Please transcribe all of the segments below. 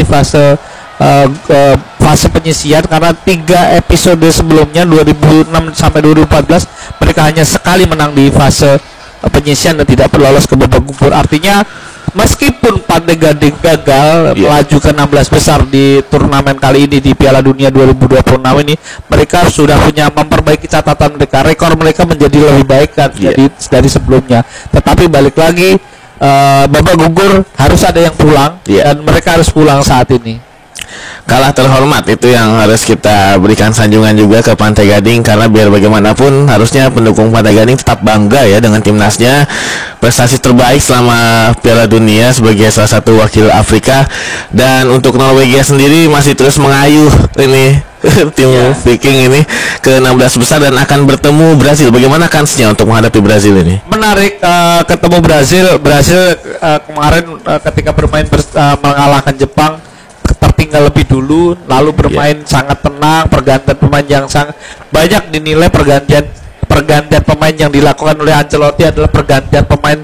fase penyisian, karena 3 episode sebelumnya 2006 sampai 2014 mereka hanya sekali menang di fase penyisian dan tidak lolos ke babak gugur. Artinya meskipun Pantai Gading gagal melaju ke 16 besar di turnamen kali ini di Piala Dunia 2026 ini, mereka sudah punya memperbaiki catatan mereka. Rekor mereka menjadi lebih baik kan dari sebelumnya. Tetapi balik lagi, babak gugur harus ada yang pulang dan mereka harus pulang saat ini. Kalah terhormat itu yang harus kita berikan sanjungan juga ke Pantai Gading, karena biar bagaimanapun harusnya pendukung Pantai Gading tetap bangga ya dengan timnasnya, prestasi terbaik selama Piala Dunia sebagai salah satu wakil Afrika. Dan untuk Norwegia sendiri masih terus mengayuh ini tim Viking ini ke 16 besar dan akan bertemu Brasil. Bagaimana kansnya untuk menghadapi Brasil ini? Menarik, ketemu Brasil kemarin ketika bermain mengalahkan Jepang tertinggal lebih dulu, lalu bermain sangat tenang, pergantian pemain yang sangat banyak dinilai pergantian pemain yang dilakukan oleh Ancelotti adalah pergantian pemain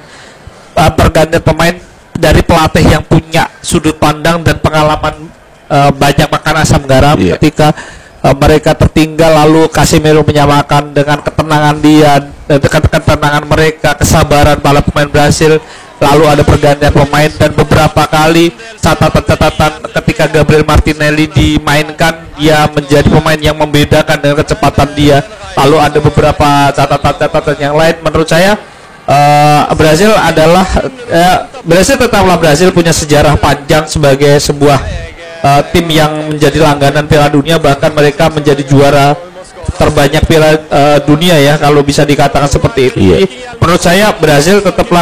dari pelatih yang punya sudut pandang dan pengalaman banyak makan asam garam. Ketika mereka tertinggal lalu Casemiro menyamakan dengan ketenangan ketenangan mereka, kesabaran para pemain Brasil. Lalu ada pergantian pemain dan beberapa kali catatan ketika Gabriel Martinelli dimainkan, dia menjadi pemain yang membedakan dengan kecepatan dia. Lalu ada beberapa catatan yang lain. Menurut saya Brasil tetaplah Brasil punya sejarah panjang sebagai sebuah tim yang menjadi langganan Piala Dunia, bahkan mereka menjadi juara terbanyak Piala Dunia ya, kalau bisa dikatakan seperti itu. Jadi, menurut saya Brasil tetap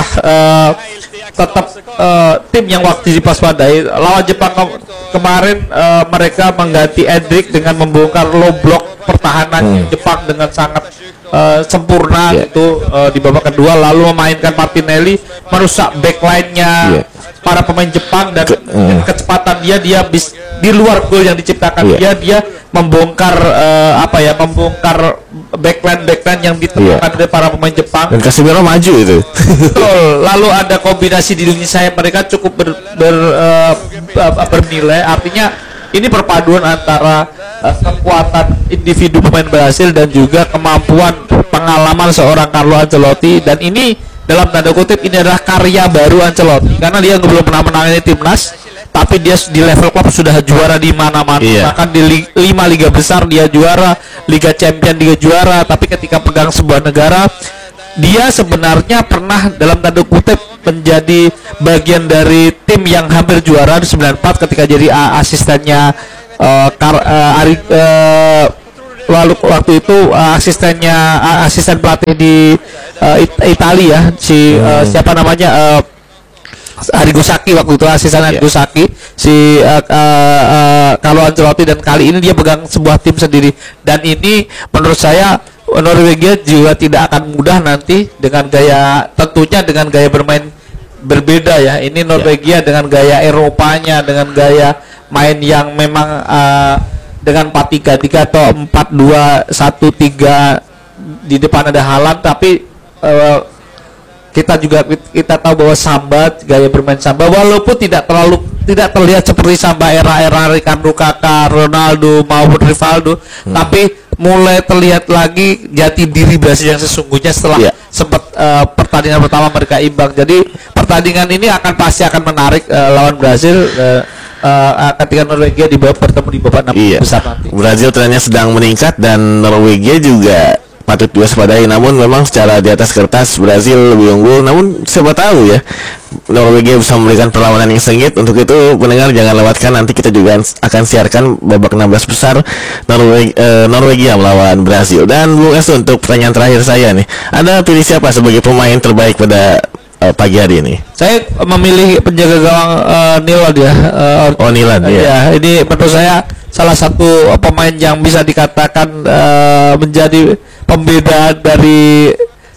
tim yang waktu dipaspadai. Lawan Jepang kemarin mereka mengganti Endrick dengan membongkar low block pertahanan Jepang dengan sangat sempurna itu di babak kedua, lalu memainkan Martinelli merusak backline-nya para pemain Jepang dan kecepatan dia di luar gol yang diciptakan dia membongkar membongkar backline yang ditemukan oleh para pemain Jepang, dan Casemiro maju itu. Betul. Lalu ada kombinasi di lini sayap mereka cukup bernilai. Artinya ini perpaduan antara kekuatan individu pemain Brasil dan juga kemampuan pengalaman seorang Carlo Ancelotti, dan ini dalam tanda kutip ini adalah karya baru Ancelotti karena dia belum pernah menangani timnas, tapi dia di level klub sudah juara di mana-mana. Bahkan di 5 liga besar dia juara, Liga Champion dia juara. Tapi ketika pegang sebuah negara, dia sebenarnya pernah dalam tanda kutip menjadi bagian dari tim yang hampir juara di 94 ketika jadi asistennya lalu waktu itu asisten pelatih di Italia siapa namanya Arrigo Sacchi, waktu itu asisten Arrigo Sacchi Carlo Ancelotti, dan kali ini dia pegang sebuah tim sendiri. Dan ini menurut saya Norwegia juga tidak akan mudah nanti dengan tentunya dengan gaya bermain berbeda ya. Ini Norwegia dengan gaya Eropanya, dengan gaya main yang memang dengan 4-3-3 atau 4-2-1-3 di depan ada Haaland, tapi kita tahu bahwa Samba, gaya bermain Samba walaupun tidak terlihat seperti Samba era Ricardo Kakak, Ronaldo maupun Rivaldo, tapi mulai terlihat lagi jati diri Brasil yang sesungguhnya setelah sempat pertandingan pertama mereka imbang. Jadi pertandingan ini pasti akan menarik lawan Brasil ketika Norwegia bertemu di babak 6 besar nanti. Brasil trennya sedang meningkat dan Norwegia juga patut diwaspadai, namun memang secara di atas kertas Brasil lebih unggul. Namun siapa tahu ya Norwegia bisa memberikan perlawanan yang sengit. Untuk itu pendengar jangan lewatkan, nanti kita juga akan siarkan babak 16 besar Norwegia melawan Brasil. Dan Bung Es, untuk pertanyaan terakhir saya nih, Anda pilih siapa sebagai pemain terbaik pada pagi hari ini? Saya memilih penjaga gawang Nilan ya. Nilan ya. Ini menurut saya salah satu pemain yang bisa dikatakan menjadi pembeda dari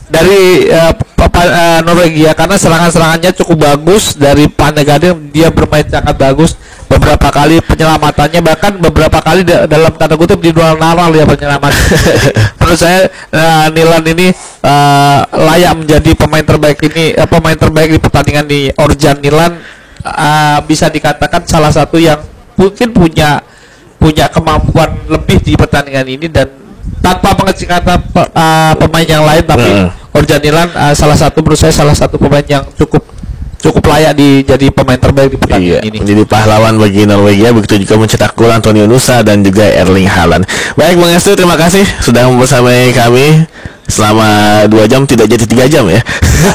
Norwegia, karena serangannya cukup bagus. Dari Pantai Gading dia bermain sangat bagus, beberapa kali penyelamatannya, bahkan beberapa kali dalam tanda kutip di dual naral ya penyelamat. Menurut saya Nilan ini layak menjadi pemain terbaik di pertandingan di Orjan. Nilan bisa dikatakan salah satu yang mungkin punya kemampuan lebih di pertandingan ini, dan tanpa mengecek kata pemain yang lain, tapi Orjanilan salah satu pemain yang cukup layak jadi pemain terbaik di pertandingan ini. Menjadi pahlawan bagi Norwegia, begitu juga mencetak gol Antonio Nusa dan juga Erling Haaland. Baik Bang Estu, terima kasih sudah membersamai kami selama 2 jam, tidak jadi 3 jam ya.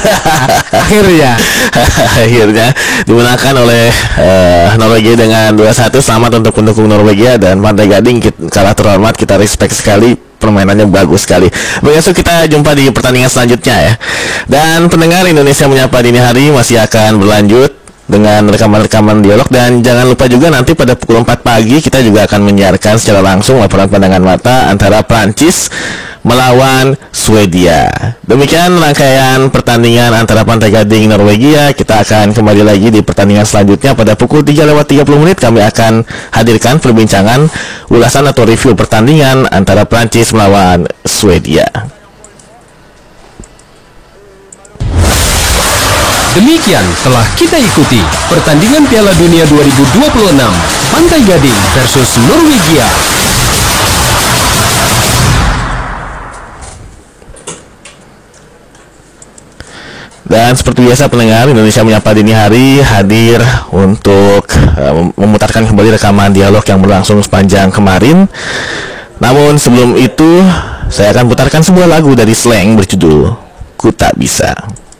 Akhirnya dimenangkan oleh Norwegia dengan 2-1. Selamat untuk pendukung Norwegia, dan Pantai Gading kalah terhormat, kita respect sekali, permainannya bagus sekali. Besok kita jumpa di pertandingan selanjutnya ya. Dan pendengar, Indonesia Menyapa Dini Hari masih akan berlanjut dengan rekaman-rekaman dialog, dan jangan lupa juga nanti pada pukul 4 pagi kita juga akan menyiarkan secara langsung laporan pandangan mata antara Prancis melawan Swedia. Demikian rangkaian pertandingan antara Pantai Gading Norwegia. Kita akan kembali lagi di pertandingan selanjutnya pada pukul 3:30. Kami akan hadirkan perbincangan, ulasan atau review pertandingan antara Prancis melawan Swedia. Demikian telah kita ikuti pertandingan Piala Dunia 2026 Pantai Gading versus Norwegia. Dan seperti biasa pendengar, Indonesia Menyapa Dini Hari hadir untuk memutarkan kembali rekaman dialog yang berlangsung sepanjang kemarin. Namun sebelum itu, saya akan putarkan sebuah lagu dari Slank berjudul Ku Tak Bisa.